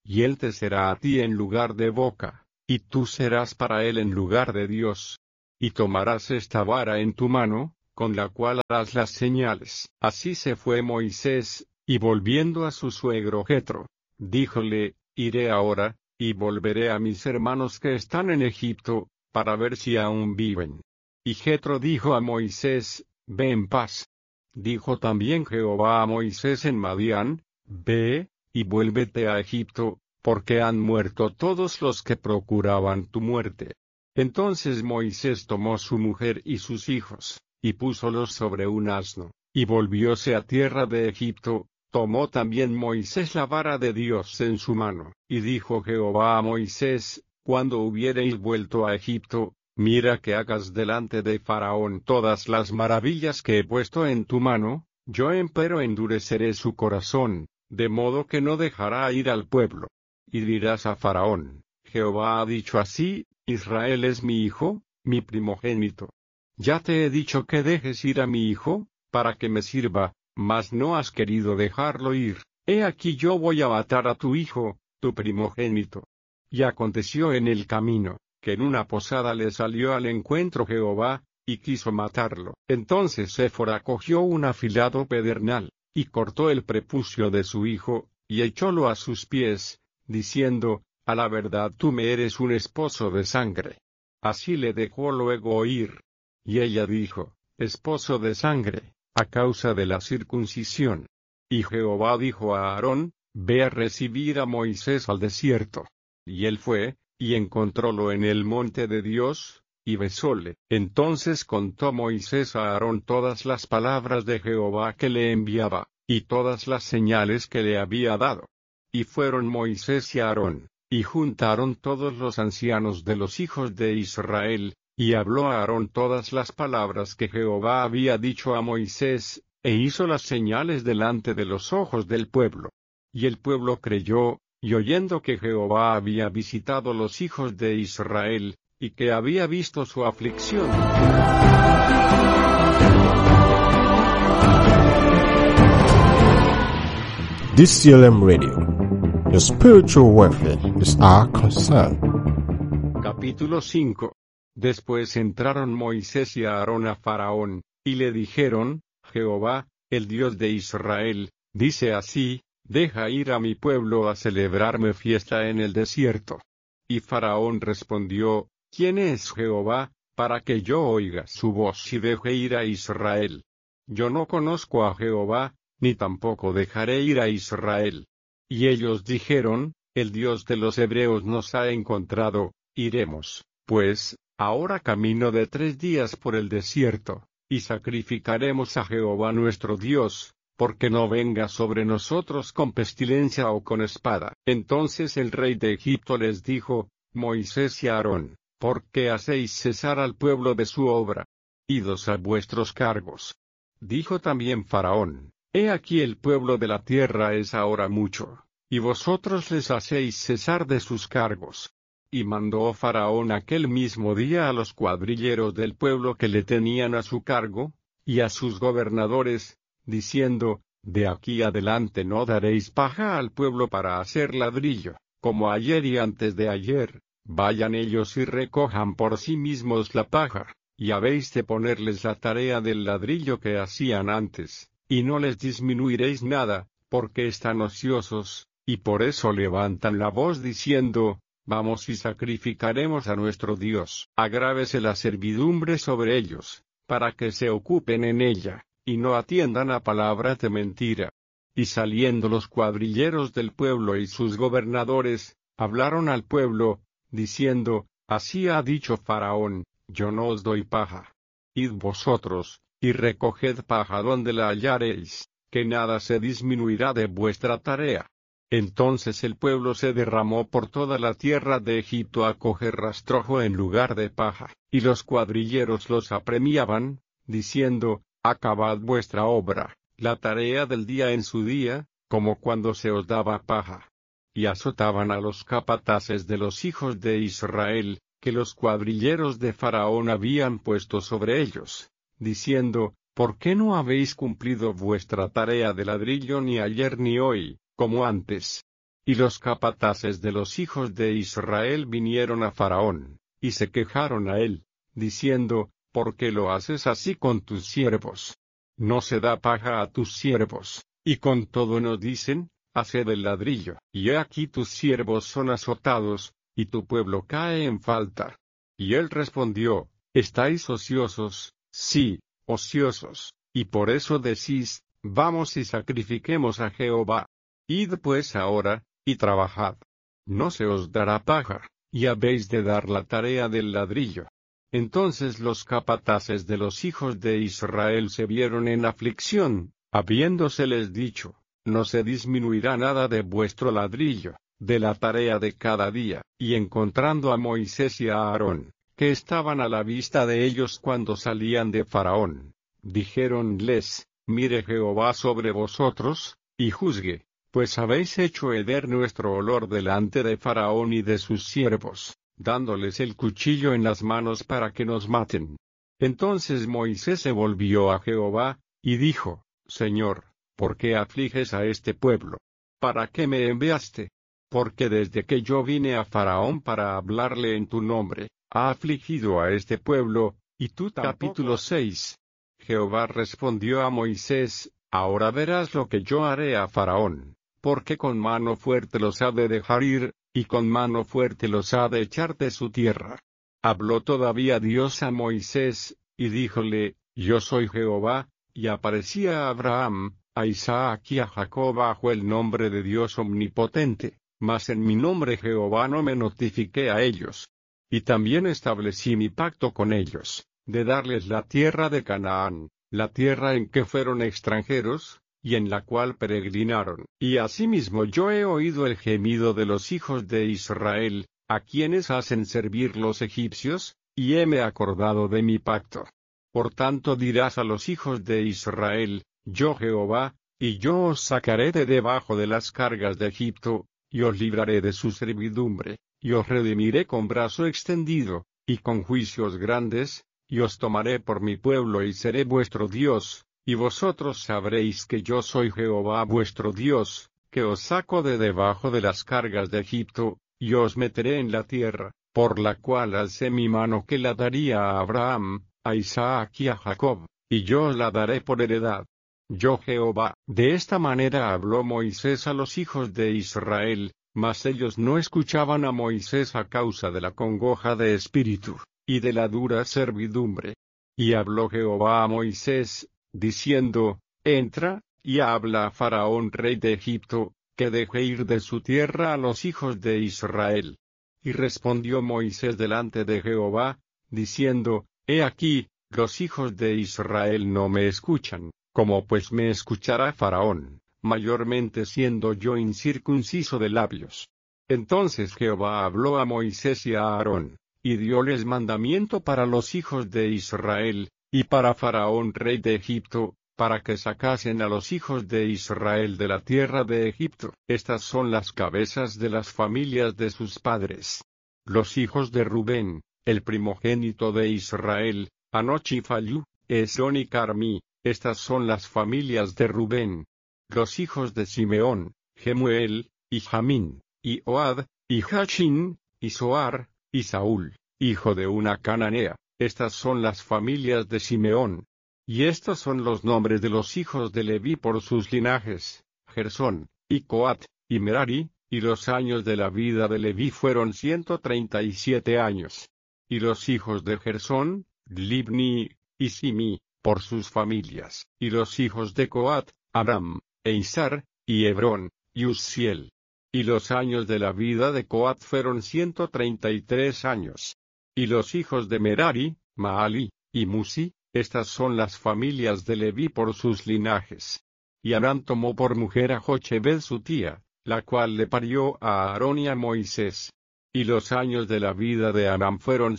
y él te será a ti en lugar de boca, y tú serás para él en lugar de Dios. Y tomarás esta vara en tu mano, con la cual harás las señales. Así se fue Moisés, y volviendo a su suegro Jetro, díjole, iré ahora, y volveré a mis hermanos que están en Egipto, para ver si aún viven. Y Jetro dijo a Moisés, ve en paz. Dijo también Jehová a Moisés en Madián, ve, y vuélvete a Egipto, porque han muerto todos los que procuraban tu muerte. Entonces Moisés tomó su mujer y sus hijos, y púsolos sobre un asno, y volvióse a tierra de Egipto. Tomó también Moisés la vara de Dios en su mano, y dijo Jehová a Moisés, cuando hubiereis vuelto a Egipto, mira que hagas delante de Faraón todas las maravillas que he puesto en tu mano, yo empero endureceré su corazón, de modo que no dejará ir al pueblo. Y dirás a Faraón, Jehová ha dicho así, Israel es mi hijo, mi primogénito. Ya te he dicho que dejes ir a mi hijo, para que me sirva, mas no has querido dejarlo ir. He aquí yo voy a matar a tu hijo, tu primogénito. Y aconteció en el camino, que en una posada le salió al encuentro Jehová, y quiso matarlo. Entonces Séfora cogió un afilado pedernal, y cortó el prepucio de su hijo, y echólo a sus pies, diciendo, a la verdad tú me eres un esposo de sangre. Así le dejó luego ir. Y ella dijo, esposo de sangre, a causa de la circuncisión. Y Jehová dijo a Aarón, ve a recibir a Moisés al desierto. Y él fue, y encontrólo en el monte de Dios, y besóle. Entonces contó Moisés a Aarón todas las palabras de Jehová que le enviaba, y todas las señales que le había dado. Y fueron Moisés y Aarón, y juntaron todos los ancianos de los hijos de Israel, y habló a Aarón todas las palabras que Jehová había dicho a Moisés, e hizo las señales delante de los ojos del pueblo. Y el pueblo creyó, y oyendo que Jehová había visitado los hijos de Israel, y que había visto su aflicción. DCLM Radio. Your spiritual welfare is our concern. Capítulo 5. Después entraron Moisés y Aarón a Faraón, y le dijeron, Jehová, el Dios de Israel, dice así, deja ir a mi pueblo a celebrarme fiesta en el desierto. Y Faraón respondió, ¿quién es Jehová, para que yo oiga su voz y deje ir a Israel? Yo no conozco a Jehová, ni tampoco dejaré ir a Israel. Y ellos dijeron, el Dios de los hebreos nos ha encontrado, iremos, pues, ahora camino de 3 días por el desierto, y sacrificaremos a Jehová nuestro Dios, porque no venga sobre nosotros con pestilencia o con espada. Entonces el rey de Egipto les dijo, Moisés y Aarón, ¿por qué hacéis cesar al pueblo de su obra? Idos a vuestros cargos. Dijo también Faraón, he aquí el pueblo de la tierra es ahora mucho, y vosotros les hacéis cesar de sus cargos. Y mandó Faraón aquel mismo día a los cuadrilleros del pueblo que le tenían a su cargo, y a sus gobernadores, diciendo, de aquí adelante no daréis paja al pueblo para hacer ladrillo, como ayer y antes de ayer, vayan ellos y recojan por sí mismos la paja, y habéis de ponerles la tarea del ladrillo que hacían antes, y no les disminuiréis nada, porque están ociosos, y por eso levantan la voz diciendo, vamos y sacrificaremos a nuestro Dios. Agrávese la servidumbre sobre ellos, para que se ocupen en ella, y no atiendan a palabras de mentira. Y saliendo los cuadrilleros del pueblo y sus gobernadores, hablaron al pueblo, diciendo, así ha dicho Faraón, yo no os doy paja. Id vosotros, y recoged paja donde la hallareis, que nada se disminuirá de vuestra tarea. Entonces el pueblo se derramó por toda la tierra de Egipto a coger rastrojo en lugar de paja, y los cuadrilleros los apremiaban, diciendo, acabad vuestra obra, la tarea del día en su día, como cuando se os daba paja. Y azotaban a los capataces de los hijos de Israel, que los cuadrilleros de Faraón habían puesto sobre ellos, diciendo, ¿por qué no habéis cumplido vuestra tarea de ladrillo ni ayer ni hoy, como antes? Y los capataces de los hijos de Israel vinieron a Faraón, y se quejaron a él, diciendo, ¿por qué lo haces así con tus siervos? No se da paja a tus siervos, y con todo nos dicen, haced el ladrillo. Y he aquí tus siervos son azotados, y tu pueblo cae en falta. Y él respondió, ¿estáis ociosos? Sí, ociosos, y por eso decís, vamos y sacrifiquemos a Jehová. Id pues ahora, y trabajad. No se os dará paja, y habéis de dar la tarea del ladrillo. Entonces los capataces de los hijos de Israel se vieron en aflicción, habiéndoseles dicho, no se disminuirá nada de vuestro ladrillo, de la tarea de cada día, y encontrando a Moisés y a Aarón, que estaban a la vista de ellos cuando salían de Faraón, dijéronles, mire Jehová sobre vosotros, y juzgue, pues habéis hecho heder nuestro olor delante de Faraón y de sus siervos, dándoles el cuchillo en las manos para que nos maten. Entonces Moisés se volvió a Jehová, y dijo, Señor, ¿por qué afliges a este pueblo? ¿Para qué me enviaste? Porque desde que yo vine a Faraón para hablarle en tu nombre, ha afligido a este pueblo, y tú tampoco. Capítulo 6. Jehová respondió a Moisés, ahora verás lo que yo haré a Faraón, porque con mano fuerte los ha de dejar ir, y con mano fuerte los ha de echar de su tierra. Habló todavía Dios a Moisés, y díjole, yo soy Jehová, y aparecía a Abraham, a Isaac y a Jacob bajo el nombre de Dios omnipotente, mas en mi nombre Jehová no me notifiqué a ellos. Y también establecí mi pacto con ellos, de darles la tierra de Canaán, la tierra en que fueron extranjeros, y en la cual peregrinaron. Y asimismo yo he oído el gemido de los hijos de Israel, a quienes hacen servir los egipcios, y heme acordado de mi pacto. Por tanto dirás a los hijos de Israel, yo Jehová, y yo os sacaré de debajo de las cargas de Egipto, y os libraré de su servidumbre, y os redimiré con brazo extendido, y con juicios grandes, y os tomaré por mi pueblo y seré vuestro Dios, y vosotros sabréis que yo soy Jehová vuestro Dios, que os saco de debajo de las cargas de Egipto, y os meteré en la tierra, por la cual alcé mi mano que la daría a Abraham, a Isaac y a Jacob, y yo os la daré por heredad. Yo Jehová. De esta manera habló Moisés a los hijos de Israel, mas ellos no escuchaban a Moisés a causa de la congoja de espíritu, y de la dura servidumbre. Y habló Jehová a Moisés, diciendo, entra, y habla a Faraón rey de Egipto, que deje ir de su tierra a los hijos de Israel. Y respondió Moisés delante de Jehová, diciendo, he aquí, los hijos de Israel no me escuchan, como pues me escuchará Faraón, mayormente siendo yo incircunciso de labios. Entonces Jehová habló a Moisés y a Aarón, y dióles mandamiento para los hijos de Israel, y para Faraón rey de Egipto, para que sacasen a los hijos de Israel de la tierra de Egipto. Estas son las cabezas de las familias de sus padres. Los hijos de Rubén, el primogénito de Israel, Hanoch y Fallu, Esrón y Carmi, estas son las familias de Rubén. Los hijos de Simeón, Jemuel, y Jamín, y Ohad, y Jachin, y Soar, y Saúl, hijo de una cananea, estas son las familias de Simeón. Y estos son los nombres de los hijos de Leví por sus linajes, Gersón, y Coat, y Merari, y los años de la vida de Leví fueron 137 años. Y los hijos de Gersón, Libni, y Simi, por sus familias, y los hijos de Coat, Aram, e Izar, y Hebrón, y Uzziel. Y los años de la vida de Coat fueron 133 años. Y los hijos de Merari, Maali, y Musi, estas son las familias de Leví por sus linajes. Y Aram tomó por mujer a Jochebed su tía, la cual le parió a Aarón y a Moisés. Y los años de la vida de Aram fueron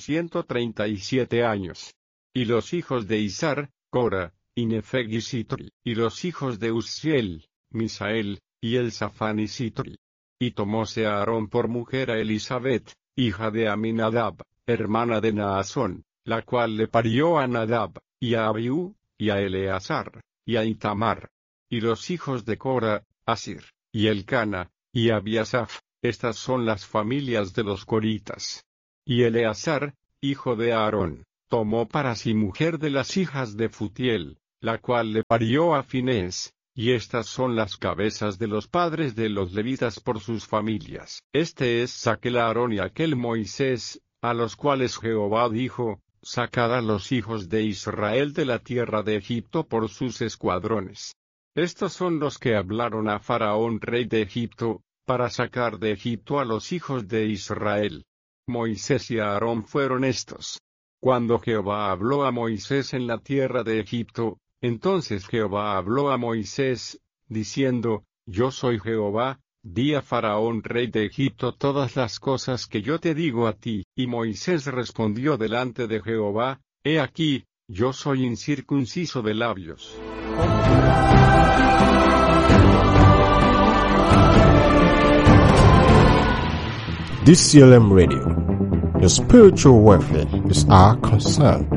137 años. Y los hijos de Izar, Cora, y Nefeg y Sitri. Y los hijos de Uzziel, Misael, y Elzafán y Sitri. Y tomóse a Aarón por mujer a Elisabet, hija de Aminadab, hermana de Naasón, la cual le parió a Nadab, y a Abiú, y a Eleazar, y a Itamar. Y los hijos de Cora, Asir, y Elcana, y Abiasaph. Estas son las familias de los coritas. Y Eleazar, hijo de Aarón, tomó para sí mujer de las hijas de Futiel, la cual le parió a Finés, y estas son las cabezas de los padres de los levitas por sus familias. Este es aquel Aarón y aquel Moisés, a los cuales Jehová dijo: sacad a los hijos de Israel de la tierra de Egipto por sus escuadrones. Estos son los que hablaron a Faraón rey de Egipto, para sacar de Egipto a los hijos de Israel. Moisés y Aarón fueron estos. Cuando Jehová habló a Moisés en la tierra de Egipto, entonces Jehová habló a Moisés, diciendo: yo soy Jehová, di a Faraón rey de Egipto todas las cosas que yo te digo a ti. Y Moisés respondió delante de Jehová: he aquí, yo soy incircunciso de labios. DCLM Radio. Your spiritual welfare is our concern.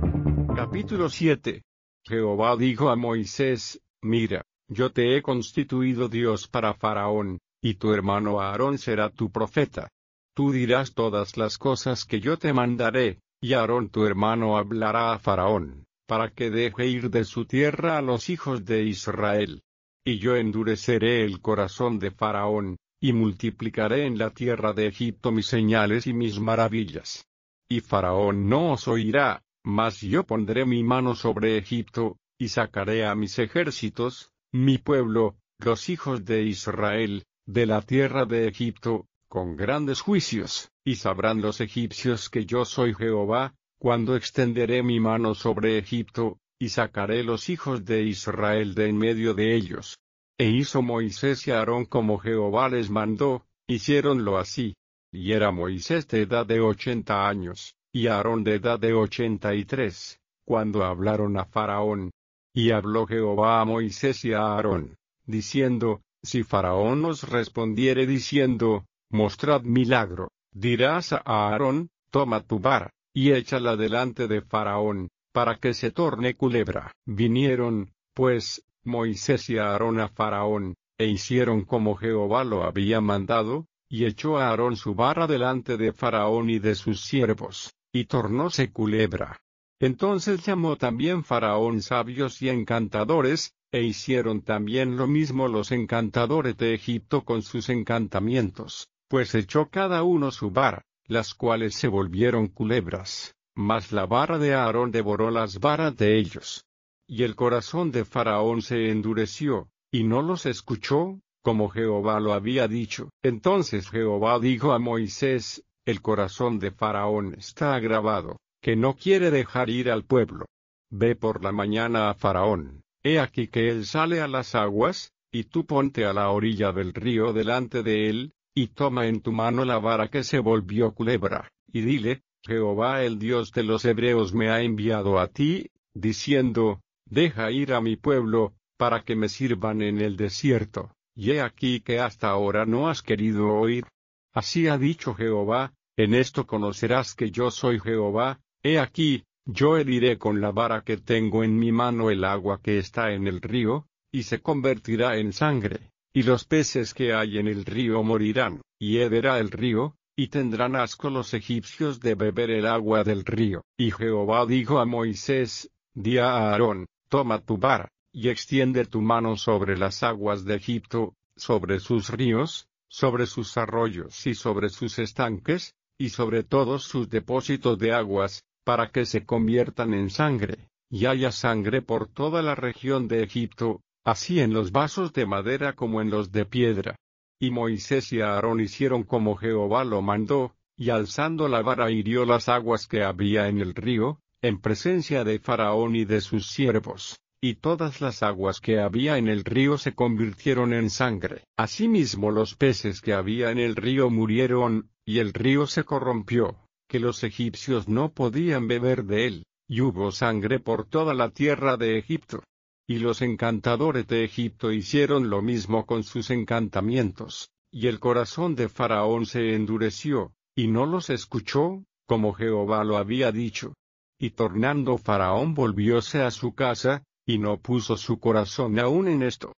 Capítulo 7. Jehová dijo a Moisés: mira, yo te he constituido Dios para Faraón, y tu hermano Aarón será tu profeta. Tú dirás todas las cosas que yo te mandaré, y Aarón tu hermano hablará a Faraón, para que deje ir de su tierra a los hijos de Israel. Y yo endureceré el corazón de Faraón, y multiplicaré en la tierra de Egipto mis señales y mis maravillas. Y Faraón no os oirá, mas yo pondré mi mano sobre Egipto, y sacaré a mis ejércitos, mi pueblo, los hijos de Israel, de la tierra de Egipto, con grandes juicios, y sabrán los egipcios que yo soy Jehová, cuando extenderé mi mano sobre Egipto, y sacaré los hijos de Israel de en medio de ellos. E hizo Moisés y Aarón como Jehová les mandó, hiciéronlo así. Y era Moisés de edad de 80 años, y Aarón de edad de 83, cuando hablaron a Faraón. Y habló Jehová a Moisés y a Aarón, diciendo: si Faraón os respondiere diciendo: mostrad milagro, dirás a Aarón: toma tu vara, y échala delante de Faraón, para que se torne culebra. Vinieron, pues, Moisés y Aarón a Faraón, e hicieron como Jehová lo había mandado, y echó a Aarón su vara delante de Faraón y de sus siervos, y tornóse culebra. Entonces llamó también Faraón sabios y encantadores, e hicieron también lo mismo los encantadores de Egipto con sus encantamientos, pues echó cada uno su vara, las cuales se volvieron culebras, mas la vara de Aarón devoró las varas de ellos. Y el corazón de Faraón se endureció, y no los escuchó, como Jehová lo había dicho. Entonces Jehová dijo a Moisés: el corazón de Faraón está agravado, que no quiere dejar ir al pueblo. Ve por la mañana a Faraón, he aquí que él sale a las aguas, y tú ponte a la orilla del río delante de él, y toma en tu mano la vara que se volvió culebra, y dile: Jehová el Dios de los hebreos me ha enviado a ti, diciendo: deja ir a mi pueblo, para que me sirvan en el desierto, y he aquí que hasta ahora no has querido oír. Así ha dicho Jehová: en esto conocerás que yo soy Jehová. He aquí, yo heriré con la vara que tengo en mi mano el agua que está en el río, y se convertirá en sangre, y los peces que hay en el río morirán, y herderá el río, y tendrán asco los egipcios de beber el agua del río. Y Jehová dijo a Moisés: di a Aarón: toma tu vara, y extiende tu mano sobre las aguas de Egipto, sobre sus ríos, sobre sus arroyos y sobre sus estanques, y sobre todos sus depósitos de aguas, para que se conviertan en sangre, y haya sangre por toda la región de Egipto, así en los vasos de madera como en los de piedra. Y Moisés y Aarón hicieron como Jehová lo mandó, y alzando la vara hirió las aguas que había en el río, en presencia de Faraón y de sus siervos, y todas las aguas que había en el río se convirtieron en sangre. Asimismo los peces que había en el río murieron, y el río se corrompió, que los egipcios no podían beber de él, y hubo sangre por toda la tierra de Egipto. Y los encantadores de Egipto hicieron lo mismo con sus encantamientos, y el corazón de Faraón se endureció, y no los escuchó, como Jehová lo había dicho. Y tornando Faraón volvióse a su casa, y no puso su corazón aún en esto.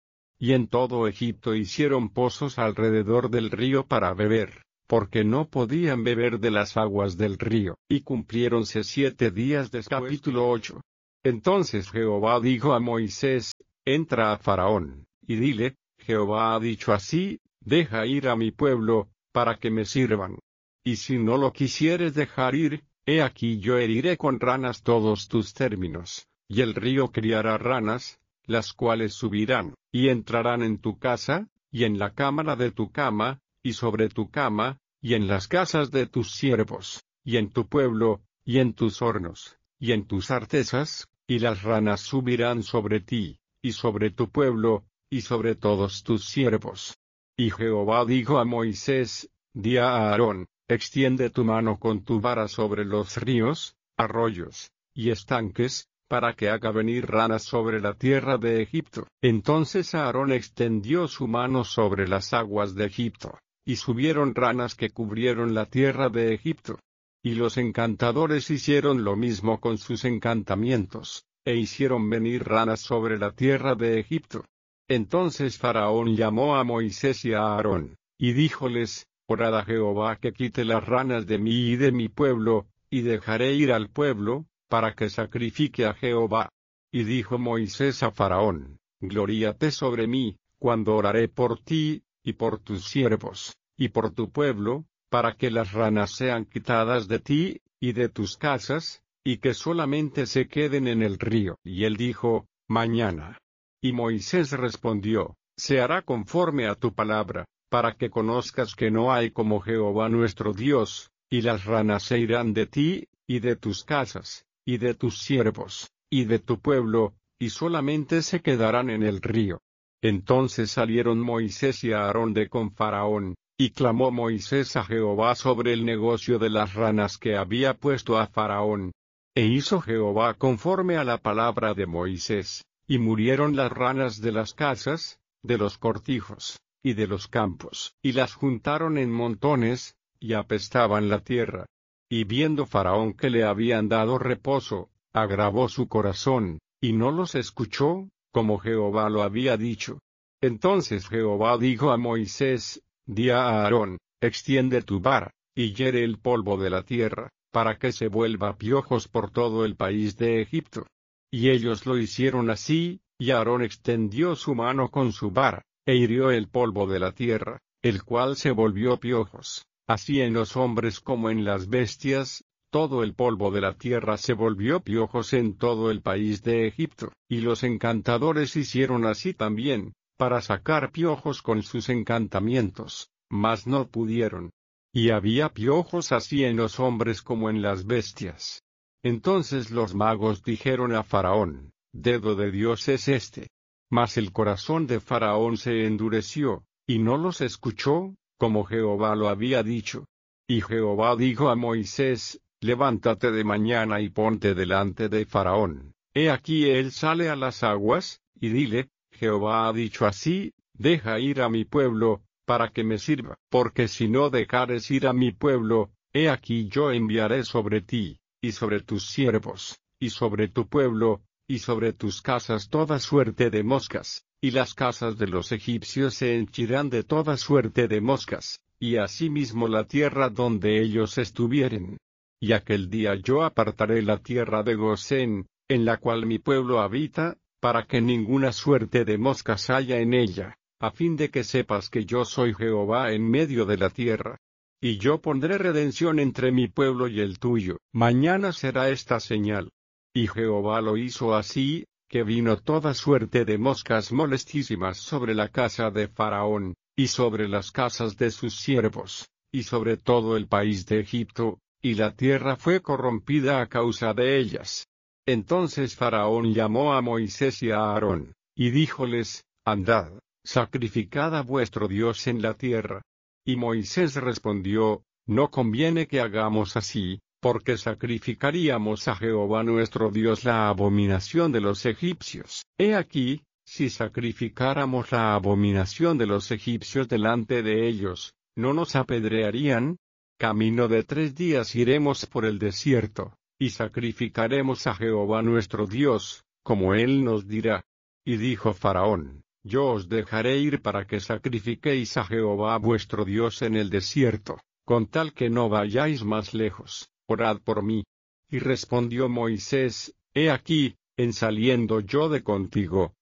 y en todo Egipto hicieron pozos alrededor del río para beber, porque no podían beber de las aguas del río. Y cumpliéronse 7 días después. Capítulo 8. Entonces Jehová dijo a Moisés: entra a Faraón, y dile: Jehová ha dicho así, deja ir a mi pueblo, para que me sirvan. Y si no lo quisieres dejar ir, he aquí yo heriré con ranas todos tus términos, y el río criará ranas, las cuales subirán, y entrarán en tu casa, y en la cámara de tu cama, y sobre tu cama, y en las casas de tus siervos, y en tu pueblo, y en tus hornos, y en tus artesas, y las ranas subirán sobre ti, y sobre tu pueblo, y sobre todos tus siervos. Y Jehová dijo a Moisés: di a Aarón: extiende tu mano con tu vara sobre los ríos, arroyos, y estanques, para que haga venir ranas sobre la tierra de Egipto. Entonces Aarón extendió su mano sobre las aguas de Egipto, y subieron ranas que cubrieron la tierra de Egipto. Y los encantadores hicieron lo mismo con sus encantamientos, e hicieron venir ranas sobre la tierra de Egipto. Entonces Faraón llamó a Moisés y a Aarón, y díjoles: orad a Jehová que quite las ranas de mí y de mi pueblo, y dejaré ir al pueblo, para que sacrifique a Jehová. Y dijo Moisés a Faraón: gloríate sobre mí, cuando oraré por ti, y por tus siervos, y por tu pueblo, para que las ranas sean quitadas de ti, y de tus casas, y que solamente se queden en el río. Y él dijo: mañana. Y Moisés respondió: se hará conforme a tu palabra, para que conozcas que no hay como Jehová nuestro Dios, y las ranas se irán de ti, y de tus casas, y de tus siervos, y de tu pueblo, y solamente se quedarán en el río. Entonces salieron Moisés y Aarón de con Faraón, y clamó Moisés a Jehová sobre el negocio de las ranas que había puesto a Faraón. E hizo Jehová conforme a la palabra de Moisés, y murieron las ranas de las casas, de los cortijos, y de los campos, y las juntaron en montones, y apestaban la tierra. Y viendo Faraón que le habían dado reposo, agravó su corazón, y no los escuchó, como Jehová lo había dicho. Entonces Jehová dijo a Moisés: di a Aarón: extiende tu vara, y hiere el polvo de la tierra, para que se vuelva piojos por todo el país de Egipto. Y ellos lo hicieron así, y Aarón extendió su mano con su vara, e hirió el polvo de la tierra, el cual se volvió piojos. Así en los hombres como en las bestias, todo el polvo de la tierra se volvió piojos en todo el país de Egipto. Y los encantadores hicieron así también, para sacar piojos con sus encantamientos, mas no pudieron. Y había piojos así en los hombres como en las bestias. Entonces los magos dijeron a Faraón: dedo de Dios es este. Mas el corazón de Faraón se endureció, y no los escuchó, como Jehová lo había dicho. Y Jehová dijo a Moisés: levántate de mañana y ponte delante de Faraón. He aquí él sale a las aguas, y dile: Jehová ha dicho así, deja ir a mi pueblo, para que me sirva. Porque si no dejares ir a mi pueblo, he aquí yo enviaré sobre ti, y sobre tus siervos, y sobre tu pueblo, y sobre tus casas toda suerte de moscas, y las casas de los egipcios se henchirán de toda suerte de moscas, y asimismo la tierra donde ellos estuvieren. Y aquel día yo apartaré la tierra de Gosén, en la cual mi pueblo habita, para que ninguna suerte de moscas haya en ella, a fin de que sepas que yo soy Jehová en medio de la tierra. Y yo pondré redención entre mi pueblo y el tuyo. Mañana será esta señal. Y Jehová lo hizo así, que vino toda suerte de moscas molestísimas sobre la casa de Faraón, y sobre las casas de sus siervos, y sobre todo el país de Egipto, y la tierra fue corrompida a causa de ellas. Entonces Faraón llamó a Moisés y a Aarón, y díjoles: andad, sacrificad a vuestro Dios en la tierra. Y Moisés respondió: no conviene que hagamos así, porque sacrificaríamos a Jehová nuestro Dios la abominación de los egipcios. He aquí, si sacrificáramos la abominación de los egipcios delante de ellos, ¿no nos apedrearían? Camino de 3 días iremos por el desierto, y sacrificaremos a Jehová nuestro Dios, como él nos dirá. Y dijo Faraón: yo os dejaré ir para que sacrifiquéis a Jehová vuestro Dios en el desierto, con tal que no vayáis más lejos, orad por mí. Y respondió Moisés, he aquí, en saliendo yo de contigo,